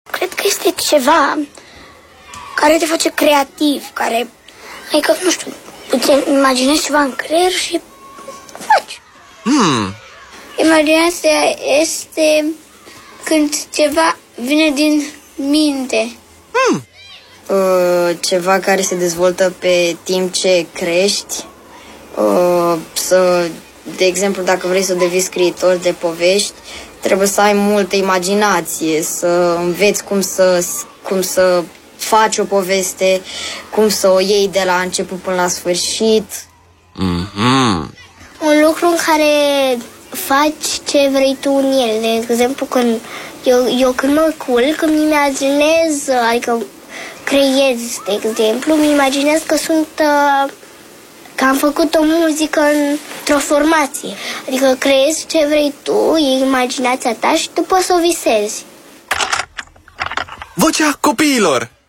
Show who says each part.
Speaker 1: Cred că este ceva care te face creativ, adică, nu știu, îți imaginezi ceva în creier și faci. Imaginația este când ceva vine din minte.
Speaker 2: Ceva care se dezvoltă pe timp ce crești. De exemplu, dacă vrei să devii scriitor de povești, trebuie să ai multă imaginație, să înveți cum să faci o poveste, cum să o iei de la început până la sfârșit.
Speaker 1: Un lucru în care faci ce vrei tu în el. De exemplu, când mă culc, îmi imaginez, adică creez, de exemplu, îmi imaginez că am făcut o muzică într-o formație. Adică creezi ce vrei tu, e imaginația ta și tu poți să o visezi.
Speaker 3: Vocea copiilor.